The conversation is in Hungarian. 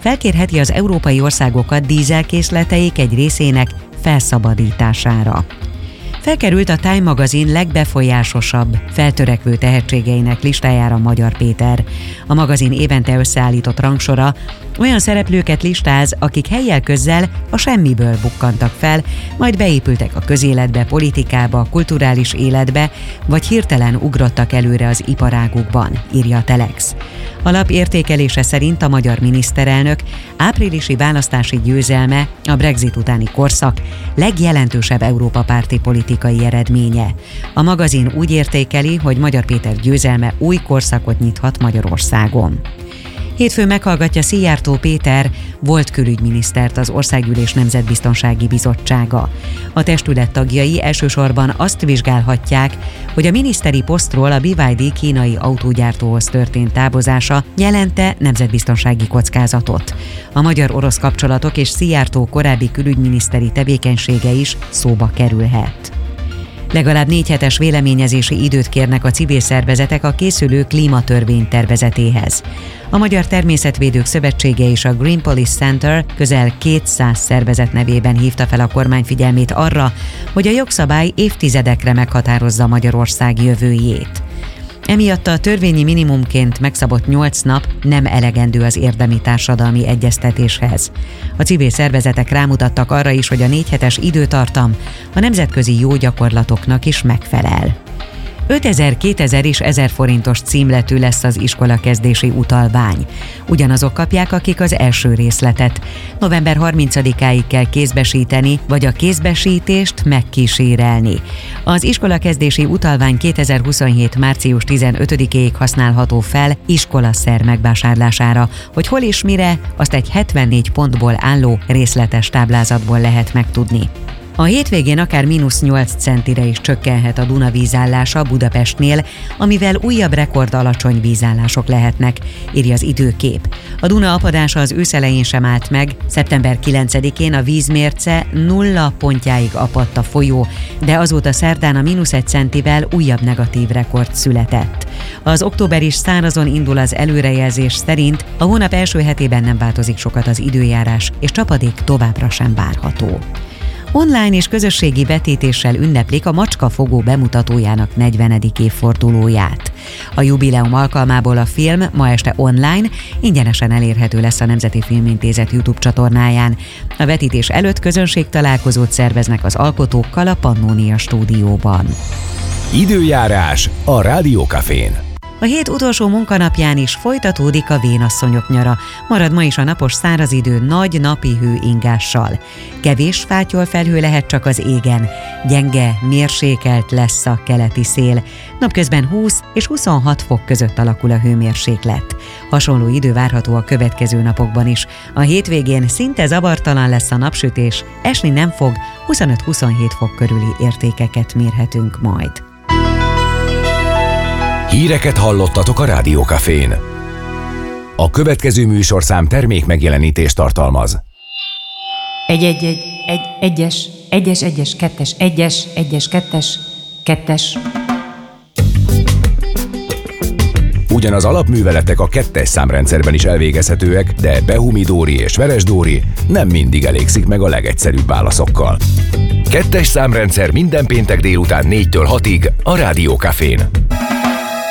felkérheti az európai országokat dízelkészleteik egy részének felszabadítására. Felkerült a Time magazin legbefolyásosabb, feltörekvő tehetségeinek listájára Magyar Péter. A magazin évente összeállított rangsora olyan szereplőket listáz, akik helyjel közzel a semmiből bukkantak fel, majd beépültek a közéletbe, politikába, kulturális életbe, vagy hirtelen ugrottak előre az iparágukban, írja a Telex. A lap értékelése szerint a magyar miniszterelnök áprilisi választási győzelme a Brexit utáni korszak legjelentősebb Európa-párti politikai eredménye. A magazin úgy értékeli, hogy Magyar Péter győzelme új korszakot nyithat Magyarországon. Hétfőn meghallgatja Szijjártó Péter, volt külügyminisztert az Országgyűlés Nemzetbiztonsági Bizottsága. A testület tagjai elsősorban azt vizsgálhatják, hogy a miniszteri posztról a BYD kínai autógyártóhoz történt távozása jelente nemzetbiztonsági kockázatot. A magyar-orosz kapcsolatok és Szijjártó korábbi külügyminiszteri tevékenysége is szóba kerülhet. Legalább 4 hetes véleményezési időt kérnek a civil szervezetek a készülő klímatörvény tervezetéhez. A Magyar Természetvédők Szövetsége és a Green Policy Center közel 200 szervezet nevében hívta fel a kormány figyelmét arra, hogy a jogszabály évtizedekre meghatározza Magyarország jövőjét. Emiatt a törvényi minimumként megszabott 8 nap nem elegendő az érdemi társadalmi egyeztetéshez. A civil szervezetek rámutattak arra is, hogy a 4 hetes időtartam a nemzetközi jó gyakorlatoknak is megfelel. 5000, 2000 és 1000 forintos címletű lesz az iskolakezdési utalvány. Ugyanazok kapják, akik az első részletet. November 30-áig kell kézbesíteni, vagy a kézbesítést megkísérelni. Az iskolakezdési utalvány 2027. március 15-éig használható fel iskolaszer megvásárlására. Hogy hol és mire, azt egy 74 pontból álló részletes táblázatból lehet megtudni. A hétvégén akár -8 centire is csökkenhet a Duna vízállása Budapestnél, amivel újabb rekord alacsony vízállások lehetnek, írja az Időkép. A Duna apadása az ősz elején sem állt meg, szeptember 9-én a vízmérce 0 pontjáig apadt a folyó, de azóta szerdán a -1 centivel újabb negatív rekord született. Az október is szárazon indul, az előrejelzés szerint a hónap első hetében nem változik sokat az időjárás, és csapadék továbbra sem várható. Online és közösségi vetítéssel ünneplik a Macskafogó bemutatójának 40. évfordulóját. A jubileum alkalmából a film ma este online ingyenesen elérhető lesz a Nemzeti Filmintézet YouTube csatornáján. A vetítés előtt közönségtalálkozót szerveznek az alkotókkal a Pannónia stúdióban. Időjárás a Rádiókafén. A hét utolsó munkanapján is folytatódik a vénasszonyok nyara. Marad ma is a napos száraz idő nagy napi hőingással. Kevés fátyol felhő lehet csak az égen. Gyenge, mérsékelt lesz a keleti szél. Napközben 20 és 26 fok között alakul a hőmérséklet. Hasonló idő várható a következő napokban is. A hétvégén szinte zavartalan lesz a napsütés, esni nem fog, 25-27 fok körüli értékeket mérhetünk majd. Híreket hallottatok a Rádiókafén. A következő műsorszám termék megjelenítést tartalmaz. Egyes, kettes. Ugyanaz alapműveletek a 2-es számrendszerben is elvégezhetőek, de Behumi-Dóri és Veres-Dóri nem mindig elégszik meg a legegyszerűbb válaszokkal. 2-es számrendszer minden péntek délután 4-től 6-ig a Rádiókafén.